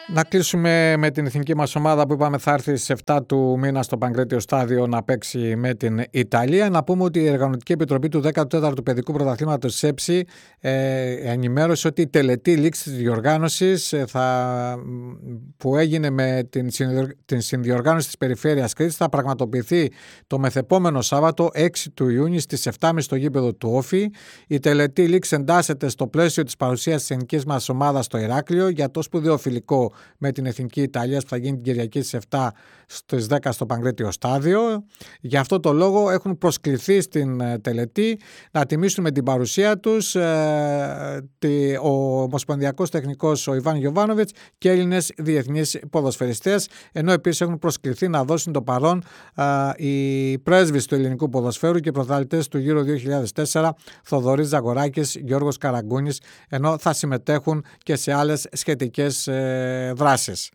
Να κλείσουμε με την εθνική μας ομάδα που είπαμε θα έρθει στις 7 του μήνα στο Παγκρέτιο Στάδιο να παίξει με την Ιταλία. Να πούμε ότι η Οργανωτική Επιτροπή του 14ου Παιδικού Πρωταθλήματος της ΕΨΗ ενημέρωσε ότι η τελετή λήξη της διοργάνωσης που έγινε με την συνδιοργάνωση της Περιφέρειας Κρήτης θα πραγματοποιηθεί το μεθεπόμενο Σάββατο 6 του Ιούνιου στις 7.30 στο γήπεδο του Όφη. Η τελετή λήξη εντάσσεται στο πλαίσιο της παρουσίας της εθνικής μας ομάδας στο Ηράκλειο για το σπουδαίο φιλικό με την Εθνική Ιταλία που θα γίνει την Κυριακή στις 7 στις 10 στο Παγκρέτιο Στάδιο. Γι' αυτό το λόγο έχουν προσκληθεί στην τελετή να τιμήσουν με την παρουσία τους ο ομοσπονδιακός τεχνικός ο Ιβάν Γιοβάνοβιτς και Έλληνες διεθνείς ποδοσφαιριστές, ενώ επίσης έχουν προσκληθεί να δώσουν το παρόν οι πρέσβεις του ελληνικού ποδοσφαίρου και πρωταθλητές του Euro 2004 Θοδωρής Ζαγοράκης, Γιώργος Καραγκούνης, ενώ θα συμμετέχουν και σε άλλες σχετικές δράσεις.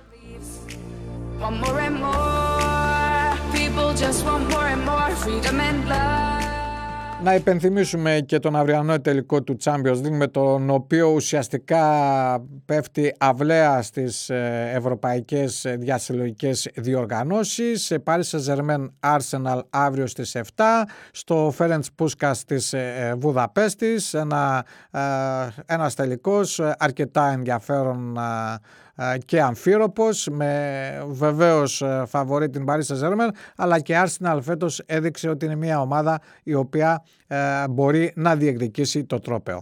Να υπενθυμίσουμε και τον αυριανό τελικό του Champions League, με τον οποίο ουσιαστικά πέφτει αυλαία στις ευρωπαϊκές διασυλλογικές διοργανώσεις. Paris Saint-Germain Arsenal αύριο στις 7 στο Ferenc Puskas της Βουδαπέστης. Ένας τελικός αρκετά ενδιαφέρον και αμφίροπος, με βεβαίως φαβορί την Paris Saint-Germain, αλλά και Arsenal φέτος έδειξε ότι είναι μια ομάδα η οποία μπορεί να διεκδικήσει το τρόπαιο.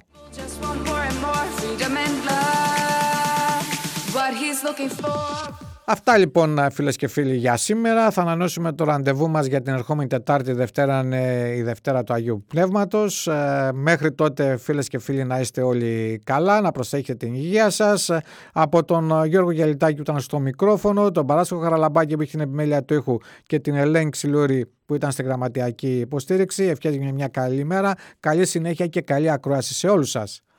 Αυτά λοιπόν φίλες και φίλοι για σήμερα. Θα ανανεώσουμε το ραντεβού μας για την ερχόμενη Τετάρτη. Δευτέρα είναι η Δευτέρα του Αγίου Πνεύματος. Μέχρι τότε φίλες και φίλοι να είστε όλοι καλά, να προσέχετε την υγεία σας. Από τον Γιώργο Γελιτάκη που ήταν στο μικρόφωνο, τον Παράσκο Χαραλαμπάκη που είχε την επιμέλεια του ήχου και την Ελένη Ξυλούρη που ήταν στην γραμματιακή υποστήριξη, ευχαριστούμε μια καλή μέρα, καλή συνέχεια και καλή ακρόαση σε όλους σας.